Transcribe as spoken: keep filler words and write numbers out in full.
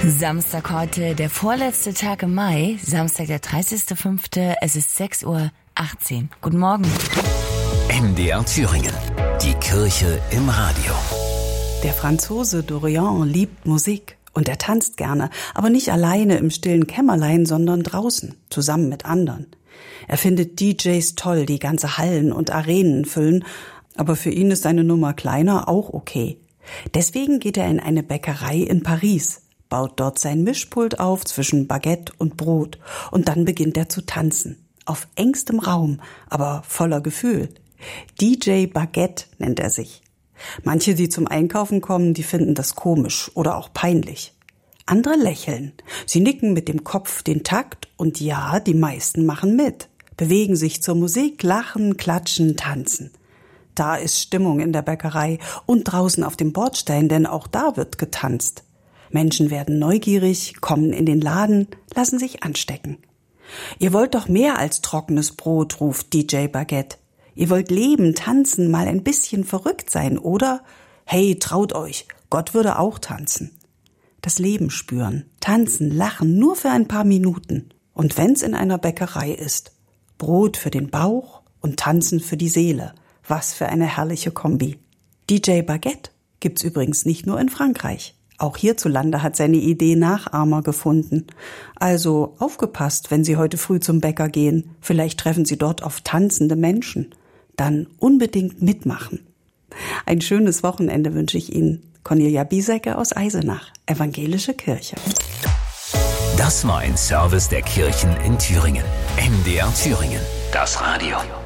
Samstag heute, der vorletzte Tag im Mai, Samstag der dreißigster fünfte Es ist sechs Uhr achtzehn. Guten Morgen. M D R Thüringen, die Kirche im Radio. Der Franzose Dorian liebt Musik und er tanzt gerne, aber nicht alleine im stillen Kämmerlein, sondern draußen, zusammen mit anderen. Er findet D Js toll, die ganze Hallen und Arenen füllen, aber für ihn ist seine Nummer kleiner auch okay. Deswegen geht er in eine Bäckerei in Paris, baut dort sein Mischpult auf zwischen Baguette und Brot und dann beginnt er zu tanzen. Auf engstem Raum, aber voller Gefühl. D J Baguette nennt er sich. Manche, die zum Einkaufen kommen, die finden das komisch oder auch peinlich. Andere lächeln. Sie nicken mit dem Kopf den Takt und ja, die meisten machen mit. Bewegen sich zur Musik, lachen, klatschen, tanzen. Da ist Stimmung in der Bäckerei und draußen auf dem Bordstein, denn auch da wird getanzt. Menschen werden neugierig, kommen in den Laden, lassen sich anstecken. Ihr wollt doch mehr als trockenes Brot, ruft D J Baguette. Ihr wollt leben, tanzen, mal ein bisschen verrückt sein, oder? Hey, traut euch, Gott würde auch tanzen. Das Leben spüren, tanzen, lachen, nur für ein paar Minuten. Und wenn's in einer Bäckerei ist, Brot für den Bauch und Tanzen für die Seele. Was für eine herrliche Kombi. D J Baguette gibt's übrigens nicht nur in Frankreich. Auch hierzulande hat seine Idee Nachahmer gefunden. Also aufgepasst, wenn Sie heute früh zum Bäcker gehen. Vielleicht treffen Sie dort auf tanzende Menschen. Dann unbedingt mitmachen. Ein schönes Wochenende wünsche ich Ihnen. Cornelia Biesecke aus Eisenach, Evangelische Kirche. Das war ein Service der Kirchen in Thüringen. M D R Thüringen, das Radio.